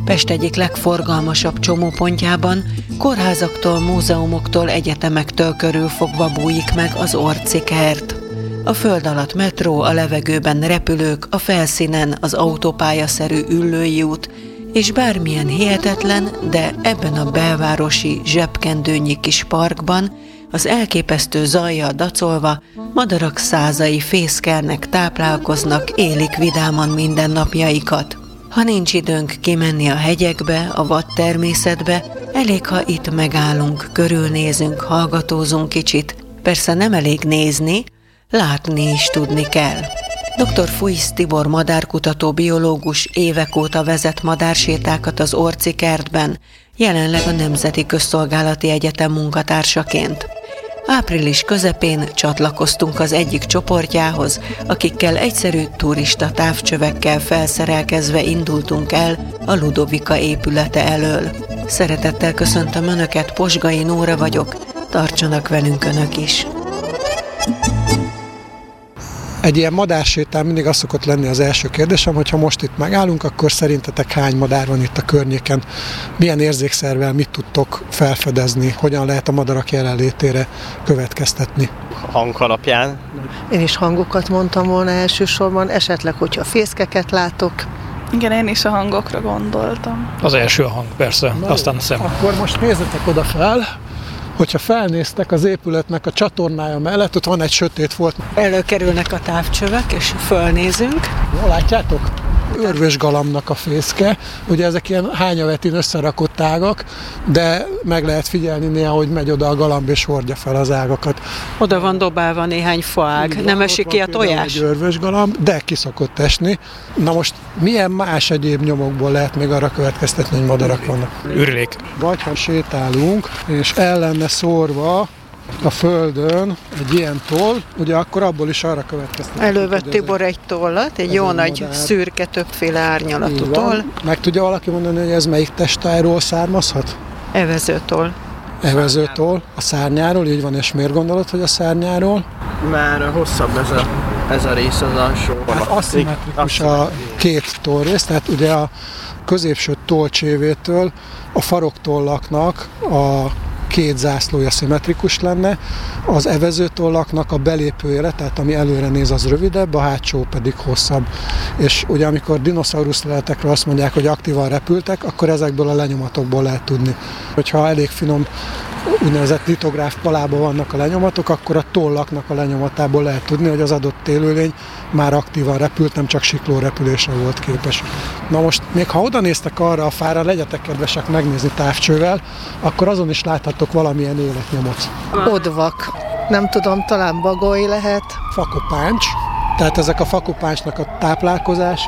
Pest egyik legforgalmasabb csomópontjában kórházaktól, múzeumoktól, egyetemektől körülfogva bújik meg az Orczy kert. A föld alatt metró, a levegőben repülők, a felszínen az autópályaszerű Üllői út, és bármilyen hihetetlen, de ebben a belvárosi zsebkendőnyi kis parkban az elképesztő zajjal dacolva madarak százai fészkelnek, táplálkoznak, élik vidáman mindennapjaikat. Ha nincs időnk kimenni a hegyekbe, a vad természetbe, elég, ha itt megállunk, körülnézünk, hallgatózunk kicsit. Persze nem elég nézni, látni is tudni kell. Dr. Fuisz Tibor madárkutató biológus évek óta vezet madársétákat az Orczy kertben, jelenleg a Nemzeti Közszolgálati Egyetem munkatársaként. Április közepén csatlakoztunk az egyik csoportjához, akikkel egyszerű turista távcsövekkel felszerelkezve indultunk el a Ludovika épülete elől. Szeretettel köszöntöm Önöket, Posgai Nóra vagyok, tartsanak velünk Önök is! Egy ilyen madársétán mindig az szokott lenni az első kérdésem, hogy ha most itt megállunk, akkor szerintetek hány madár van itt a környéken? Milyen érzékszervvel mit tudtok felfedezni? Hogyan lehet a madarak jelenlétére következtetni? Hang alapján. Én is hangokat mondtam volna elsősorban, esetleg, hogyha fészkeket látok. Igen, én is a hangokra gondoltam. Az első a hang, persze, aztán a szem. Akkor most nézzetek oda fel. Hogyha felnéztek az épületnek a csatornája mellett, ott van egy sötét folt. Előkerülnek a távcsövek, és fölnézünk. Jól látjátok? Örvösgalambnak a fészke. Ugye ezek ilyen hányavetin összerakott ágak, de meg lehet figyelni néha, hogy megy oda a galamb és hordja fel az ágakat. Oda van dobálva néhány faág, nem esik ki a tojás? Egy örvösgalamb, de ki szokott esni. Na most milyen más egyéb nyomokból lehet még arra következtetni, hogy madarak vannak? Ürülék. Vagy ha sétálunk, és el lenne szórva a földön egy ilyen toll, ugye akkor abból is arra következtetünk. Elővett Tibor egy tollat, egy jó nagy madár. szürke, többféle árnyalatú toll. Meg tudja valaki mondani, hogy ez melyik testtájról származhat? Evezőtoll. Evezőtoll, a szárnyáról, így van, és miért gondolod, hogy a szárnyáról? Már hosszabb ez a rész az alsó. Hát aszimmetrikus a két tollrész, tehát ugye a középső tollcsévétől a faroktollaknak a két zászlója szimmetrikus lenne, az evezőtollaknak a belépőjére, tehát ami előre néz, az rövidebb, a hátsó pedig hosszabb. És ugye amikor dinoszaurusz leletekről azt mondják, hogy aktívan repültek, akkor ezekből a lenyomatokból lehet tudni. Hogyha elég finom úgynevezett litográf palában vannak a lenyomatok, akkor a tollaknak a lenyomatából lehet tudni, hogy az adott élőlény már aktívan repült, nem csak sikló repülésre volt képes. Na most, még ha oda néztek arra a fára, legyetek kedvesek megnézni távcsővel, akkor azon is láthatok valamilyen életnyomot. Odvak. Nem tudom, talán bagoly lehet. Fakopáncs, tehát ezek a fakopáncsnak a táplálkozási.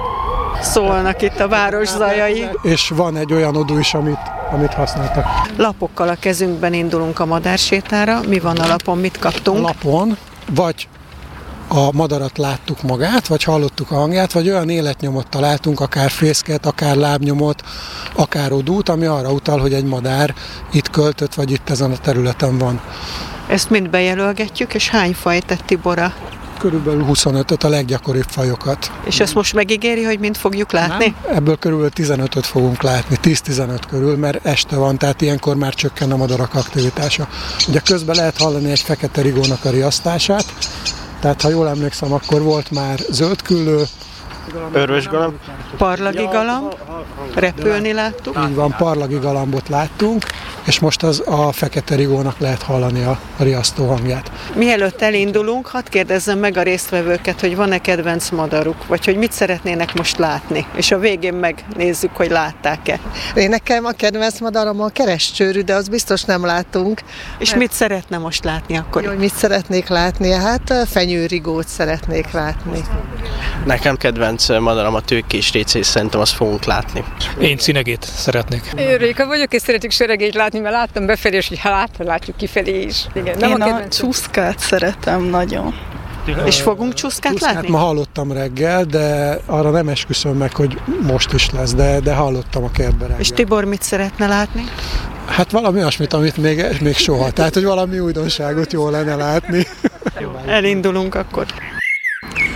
Szólnak itt a város zajai. És van egy olyan odú is, amit használtak. Lapokkal a kezünkben indulunk a madársétára. Mi van a lapon, mit kaptunk? A lapon vagy a madarat láttuk magát, vagy hallottuk a hangját, vagy olyan életnyomot találtunk, akár fészket, akár lábnyomot, akár odút, ami arra utal, hogy egy madár itt költött, vagy itt ezen a területen van. Ezt mind bejelölgetjük, és hány faj tett Tibora? Körülbelül 25-öt, a leggyakoribb fajokat. És ezt most megígéri, hogy mind fogjuk látni? Nem, ebből körülbelül 15-öt fogunk látni, 10-15 körül, mert este van, tehát ilyenkor már csökken a madarak aktivitása. Ugye közben lehet hallani egy fekete rigónak a riasztását, tehát ha jól emlékszem, akkor volt már zöldküllő, Örvösgalamb. Parlagi galamb, repülni láttuk. Így van, parlagi galambot láttunk, és most az a fekete rigónak lehet hallani a riasztó hangját. Mielőtt elindulunk, hadd kérdezzem meg a résztvevőket, hogy van-e kedvenc madaruk, vagy hogy mit szeretnének most látni, és a végén megnézzük, hogy látták-e. Én nekem a kedvenc madaram a kerescsőrű, de az biztos nem látunk. És mit szeretne most látni akkor? Jó, hogy mit szeretnék látni? Hát fenyőrigót szeretnék látni. Nekem kedvenc madaram a tőkés réc, és szerintem azt fogunk látni. Én cinegét szeretnék. Réka vagyok, és szeretik seregét látni, mert láttam befelé, és hogy látjuk kifelé is. Igen, Én a csúszkát szeretem nagyon. És fogunk csúszkát látni? Ma hallottam reggel, de arra nem esküszöm meg, hogy most is lesz, de hallottam a kertben reggel. És Tibor mit szeretne látni? Hát valami olyasmit, amit még soha. Tehát, hogy valami újdonságot jó lenne látni. Elindulunk akkor.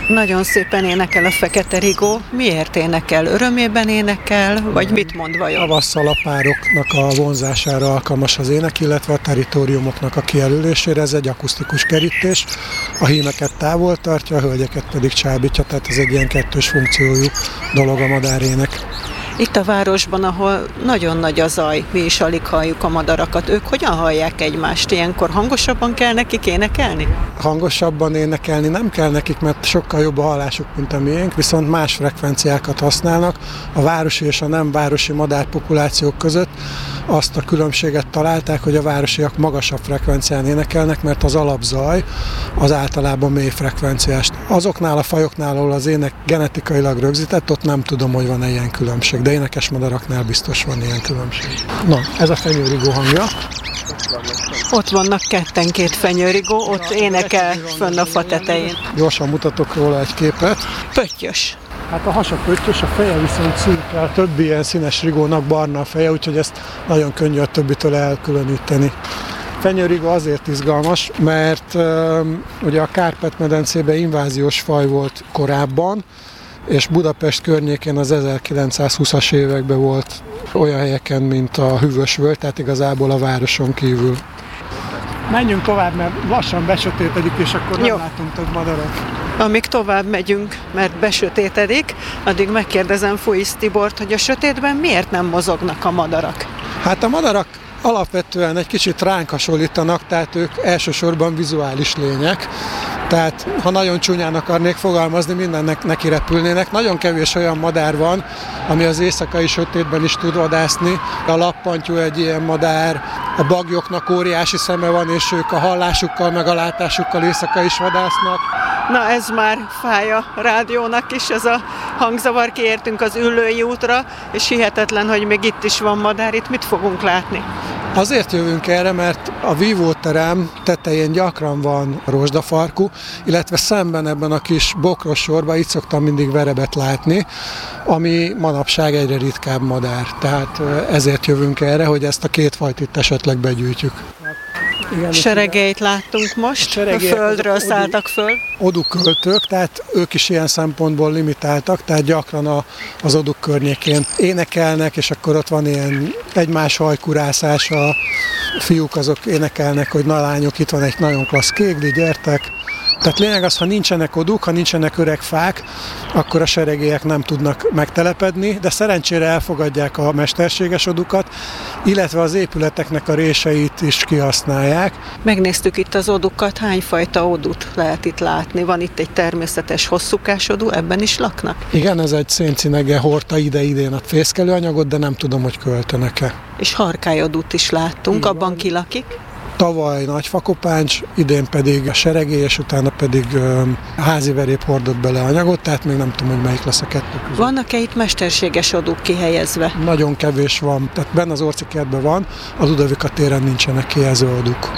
Nagyon szépen énekel a Fekete Rigó. Miért énekel? Örömében énekel, vagy mit mond vajon? Tavasszal a pároknak a vonzására alkalmas az ének, illetve a teritoriumoknak a kijelölésére. Ez egy akusztikus kerítés. A hímeket távol tartja, a hölgyeket pedig csábítja, tehát ez egy ilyen kettős funkciójú dolog a madárének. Itt a városban, ahol nagyon nagy a zaj, mi is alig halljuk a madarakat. Ők hogyan hallják egymást? Ilyenkor hangosabban kell nekik énekelni? Hangosabban énekelni nem kell nekik, mert sokkal jobb a hallásuk, mint a miénk, viszont más frekvenciákat használnak. A városi és a nem városi madárpopulációk között azt a különbséget találták, hogy a városiak magasabb frekvencián énekelnek, mert az alapzaj az általában mély frekvenciás. Azoknál a fajoknál, ahol az ének genetikailag rögzített, ott nem tudom, hogy van-e ilyen különbség, de énekes madaraknál biztos van ilyen különbség. Na, ez a fenyőrigó hangja. Ott vannak ketten, két fenyőrigó, ott énekel fönn a fa tetején. Gyorsan mutatok róla egy képet. Pöttyös. Hát a hasa pöttyös, a feje viszont szürke, a többi ilyen színes rigónak barna a feje, úgyhogy ezt nagyon könnyű a többitől elkülöníteni. Fenyőrigó azért izgalmas, mert ugye a Kárpát-medencében inváziós faj volt korábban, és Budapest környékén az 1920-as években volt olyan helyeken, mint a Hűvösvölgy, tehát igazából a városon kívül. Menjünk tovább, mert lassan besötétedik, és akkor nem látunk több madarat. Amíg tovább megyünk, mert besötétedik, addig megkérdezem Fuisz Tibort, hogy a sötétben miért nem mozognak a madarak? Hát a madarak alapvetően egy kicsit ránk hasonlítanak, tehát ők elsősorban vizuális lények. Tehát, ha nagyon csúnyán akarnék fogalmazni, mindennek neki repülnének. Nagyon kevés olyan madár van, ami az éjszakai sötétben is tud vadászni. A lappantyú egy ilyen madár, a baglyoknak óriási szeme van, és ők a hallásukkal, meg a látásukkal éjszaka is vadásznak. Na ez már fáj a rádiónak is, ez a hangzavar, kiértünk az Üllői útra, és hihetetlen, hogy még itt is van madár, itt mit fogunk látni? Azért jövünk erre, mert a vívóterem tetején gyakran van rozsdafarkú, illetve szemben ebben a kis bokros sorban itt szoktam mindig verebet látni, ami manapság egyre ritkább madár. Tehát ezért jövünk erre, hogy ezt a két fajt itt esetleg begyűjtjük. Igen, seregélyt láttunk most, a földről szálltak föl. Oduk-költők, tehát ők is ilyen szempontból limitáltak, tehát gyakran az oduk környékén énekelnek, és akkor ott van ilyen egymás hajkurászás, a fiúk azok énekelnek, hogy na lányok, itt van egy nagyon klassz kégli, gyertek. Tehát lényeg az, ha nincsenek oduk, ha nincsenek öreg fák, akkor a seregélyek nem tudnak megtelepedni, de szerencsére elfogadják a mesterséges odukat, illetve az épületeknek a réseit is kihasználják. Megnéztük itt az odukat, hányfajta odut lehet itt látni? Van itt egy természetes hosszúkás odú, ebben is laknak? Igen, ez egy széncinege hordta idén a fészkelőanyagot, de nem tudom, hogy költenek-e. És harkályodút is láttunk, igen, abban ki lakik? Tavaly nagy fakopáncs, idén pedig a seregély, és utána pedig házi verép hordott bele anyagot, tehát még nem tudom, hogy melyik lesz a kettő között. Vannak-e itt mesterséges odúk kihelyezve? Nagyon kevés van, tehát benne az Orci kertben van, a Ludovika téren nincsenek kihelyező odúk.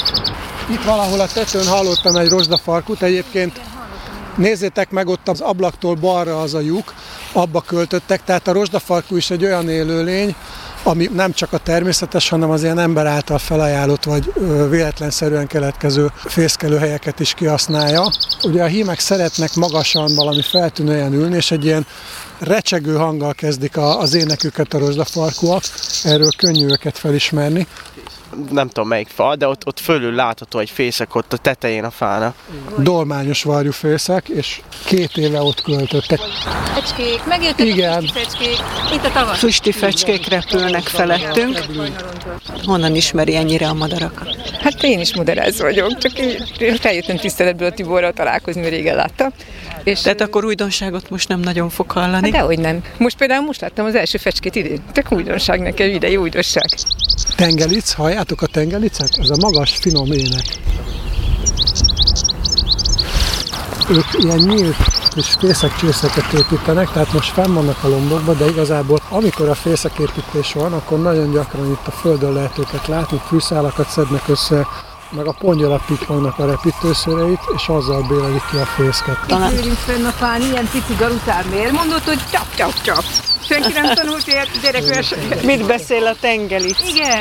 Itt valahol a tetőn hallottam egy rozsdafarkút, egyébként nézzétek meg, ott az ablaktól balra az a lyuk, abba költöttek, tehát a rozsdafarkú is egy olyan élőlény, ami nem csak a természetes, hanem az ilyen ember által felajánlott, vagy véletlenszerűen keletkező fészkelőhelyeket is kihasználja. Ugye a hímek szeretnek magasan valami feltűnő helyen ülni, és egy ilyen recsegő hanggal kezdik az éneküket a rozsdafarkúak, erről könnyű őket felismerni. Nem tudom melyik fa, de ott fölül látható egy fészek ott a tetején a fának. Dolmányos varjúfészek, és 2 éve ott költöttek. Fecskék, megjöttek. Igen. A fecskék, itt a tavasz. Füsti fecskék repülnek felettünk. Honnan ismeri ennyire a madarakat? Hát én is moderász vagyok, csak én feljöttem tiszteletből a Tiborral találkozni, mert régen láttam. És tehát akkor újdonságot most nem nagyon fog hallani? Hát dehogy nem. Most láttam az első fecskét idén. Tök újdonság nekem, idei újdonság. Tengelic, halljátok a tengelicet? Ez a magas, finom ének. Ők ilyen nyílt és fészekcsőszeket építenek, tehát most fenn vannak a lombokban, de igazából amikor a fészeképítés van, akkor nagyon gyakran itt a földön lehet őket látni, fűszálakat szednek össze, meg a pongyolapítmagnak a repítőszöreit, és azzal bélelik ki a fészket. Itt ülünk fenn a fán, ilyen pici garutár, miért mondod, hogy csap? Senki nem tanult ilyet gyerekversenyben. Mit beszél a tengelic? Igen.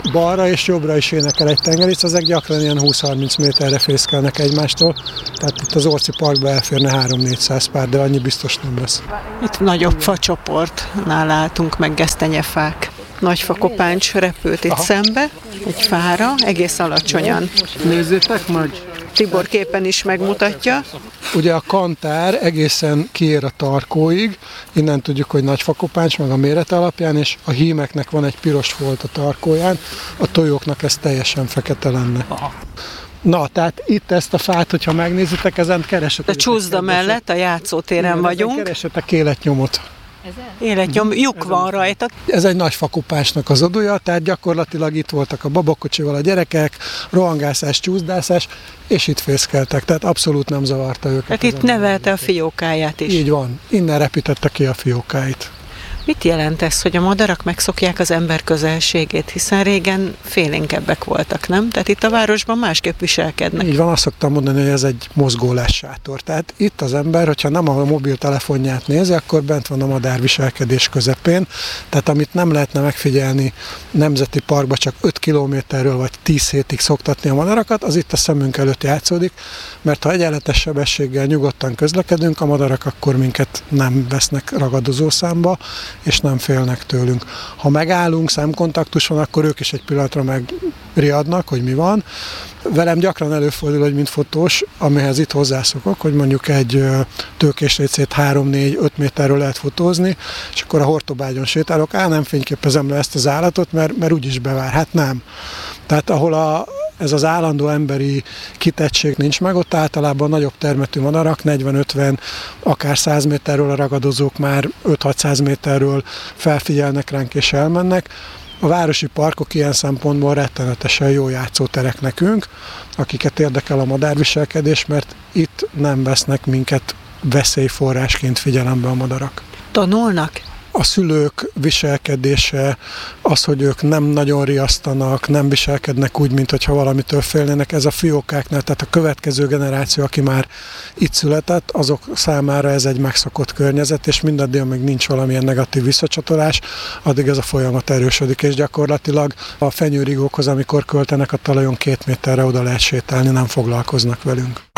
balra és jobbra is énekel egy tengeric, ezek gyakran ilyen 20-30 méterre fészkelnek egymástól, tehát itt az Orci Parkba elférne 3-400 pár, de annyi biztos nem lesz. Itt nagyobb facsoportnál álltunk meg gesztenyefák. Nagy fakopáncs repült itt szembe, egy fára, egész alacsonyan. Nézzétek meg! Tibor képen is megmutatja. Ugye a kantár egészen kiér a tarkóig, innen tudjuk, hogy nagy fakopáncs, meg a méret alapján, és a hímeknek van egy piros folt a tarkóján, a tojóknak ez teljesen fekete lenne. Aha. Na, tehát itt ezt a fát, hogyha megnézitek, ezen keresetek. A csúszda mellett, a játszótéren vagyunk. Keresetek életnyomot. Életnyom, lyuk van rajta. Ez egy nagy fakopásnak az odúja, tehát gyakorlatilag itt voltak a babakocsival a gyerekek, rohangászás, csúszdászás, és itt fészkeltek, tehát abszolút nem zavarta őket. Tehát itt nevelte a fiókáját is. Így van, innen repítette ki a fiókáit. Mit jelent ez, hogy a madarak megszokják az ember közelségét, hiszen régen félénkebbek voltak, nem? Tehát itt a városban másképp viselkednek. Így van, azt szoktam mondani, hogy ez egy mozgólássátor. Tehát itt az ember, hogyha nem a mobiltelefonját nézi, akkor bent van a madárviselkedés közepén. Tehát amit nem lehetne megfigyelni nemzeti parkba, csak 5 kilométerről vagy 10 hétig szoktatni a madarakat, az itt a szemünk előtt játszódik, mert ha egyenletes sebességgel nyugodtan közlekedünk, a madarak akkor minket nem vesznek ragadozó számba, és nem félnek tőlünk. Ha megállunk, szemkontaktus van, akkor ők is egy pillanatra megriadnak, hogy mi van. Velem gyakran előfordul, hogy mint fotós, amihez itt hozzászokok, hogy mondjuk egy tőkésrécét 3-4-5 méterről lehet fotózni, és akkor a hortobágyon sétálok, nem fényképezem le ezt az állatot, mert úgyis bevár. Hát nem. Tehát ahol ez az állandó emberi kitettség nincs meg, ott általában nagyobb termetű madarak, 40-50, akár 100 méterről a ragadozók már 5-600 méterről felfigyelnek ránk és elmennek. A városi parkok ilyen szempontból rettenetesen jó játszóterek nekünk, akiket érdekel a madárviselkedés, mert itt nem vesznek minket veszélyforrásként figyelembe a madarak. Tanulnak? A szülők viselkedése, az, hogy ők nem nagyon riasztanak, nem viselkednek úgy, mintha valamitől félnének, ez a fiókáknál, tehát a következő generáció, aki már itt született, azok számára ez egy megszokott környezet, és mindaddig, amíg nincs valamilyen negatív visszacsatolás, addig ez a folyamat erősödik, és gyakorlatilag a fenyőrigókhoz, amikor költenek a talajon 2 méterre oda lehet sétálni, nem foglalkoznak velünk.